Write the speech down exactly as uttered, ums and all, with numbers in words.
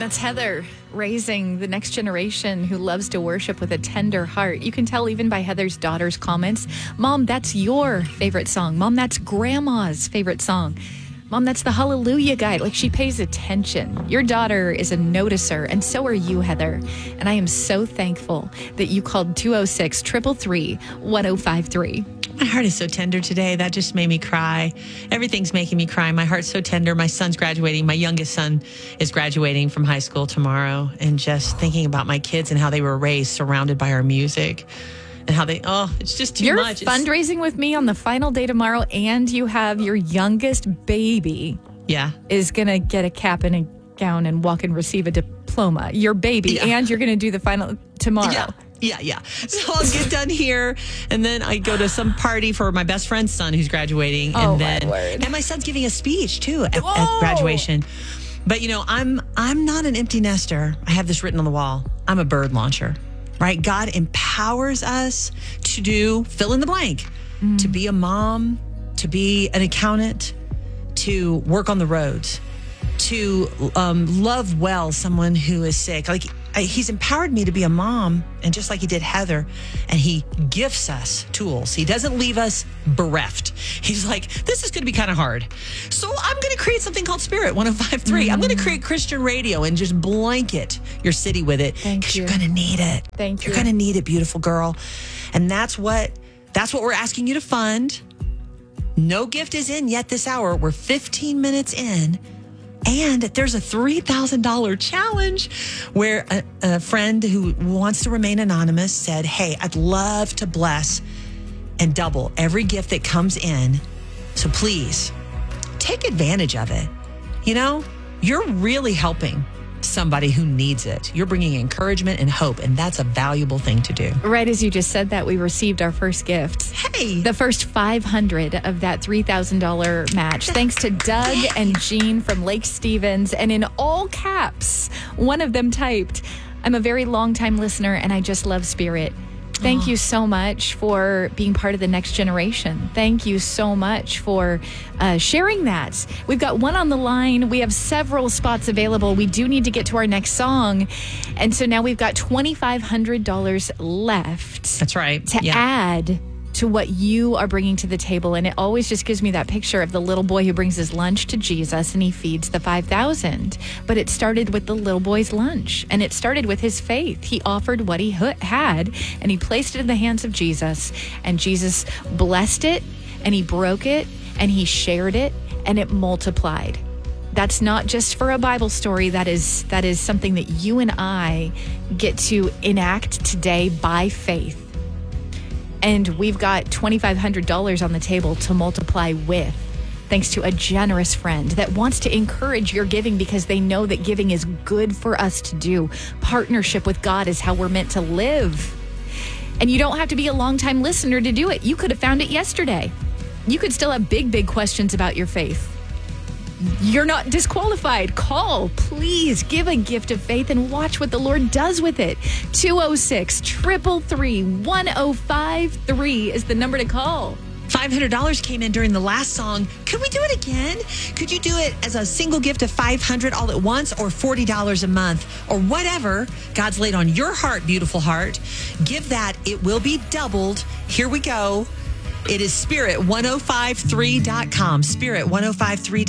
That's Heather, raising the next generation who loves to worship with a tender heart. You can tell even by Heather's daughter's comments. Mom, that's your favorite song. Mom, that's Grandma's favorite song. Mom, that's the Hallelujah Guide. Like, she pays attention. Your daughter is a noticer, and so are you, Heather. And I am so thankful that you called two oh six, three three three, one oh five three. My heart is so tender today. That just made me cry. Everything's making me cry. My heart's so tender. My son's graduating. My youngest son is graduating from high school tomorrow. And just thinking about my kids and how they were raised surrounded by our music. And how they, oh, it's just too You're much. You're fundraising with me on the final day tomorrow, and you have your youngest baby. Yeah. Is going to get a cap and a gown and walk and receive a diploma. Your baby, yeah. And you're going to do the final tomorrow. Yeah. Yeah, yeah. So I'll get done here, and then I go to some party for my best friend's son who's graduating, and oh, then my word. and my son's giving a speech too at, at graduation. But you know, I'm I'm not an empty nester. I have this written on the wall. I'm a bird launcher, right? God empowers us to do fill in the blank, mm. to be a mom, to be an accountant, to work on the roads, to um, love well someone who is sick. Like, I, he's empowered me to be a mom, and just like he did Heather, and he gifts us tools. He doesn't leave us bereft. He's like, this is going to be kind of hard. So I'm going to create something called Spirit one oh five three. Mm-hmm. I'm going to create Christian radio and just blanket your city with it. Thank you. You're going to need it. Thank you. You're going to need it, beautiful girl. And that's what, that's what we're asking you to fund. No gift is in yet this hour. We're fifteen minutes in. And there's a three thousand dollars challenge where a, a friend who wants to remain anonymous said, hey, I'd love to bless and double every gift that comes in. So please take advantage of it. You know, you're really helping somebody who needs it. You're bringing encouragement and hope, and that's a valuable thing to do. Right as you just said that, we received our first gift. Hey! The first five hundred of that three thousand dollars match. Thanks to Doug and Jean from Lake Stevens. And in all caps, one of them typed, I'm a very long-time listener, and I just love Spirit. Thank Aww. You so much for being part of the next generation. Thank you so much for uh, sharing that. We've got one on the line. We have several spots available. We do need to get to our next song. And so now we've got twenty-five hundred dollars left. That's right. To yeah. add to what you are bringing to the table. And it always just gives me that picture of the little boy who brings his lunch to Jesus and he feeds the five thousand. But it started with the little boy's lunch, and it started with his faith. He offered what he had, and he placed it in the hands of Jesus, and Jesus blessed it, and he broke it, and he shared it, and it multiplied. That's not just for a Bible story. That is that is something that you and I get to enact today by faith. And we've got twenty-five hundred dollars on the table to multiply with, thanks to a generous friend that wants to encourage your giving because they know that giving is good for us to do. Partnership with God is how we're meant to live. And you don't have to be a longtime listener to do it. You could have found it yesterday. You could still have big, big questions about your faith. You're not disqualified. Call, please. Give a gift of faith and watch what the Lord does with it. two oh six, three three three, one oh five three is the number to call. five hundred dollars came in during the last song. Could we do it again? Could you do it as a single gift of five hundred dollars all at once, or forty dollars a month, or whatever God's laid on your heart, beautiful heart? Give that. It will be doubled. Here we go. It is spirit ten fifty-three dot com. spirit ten fifty-three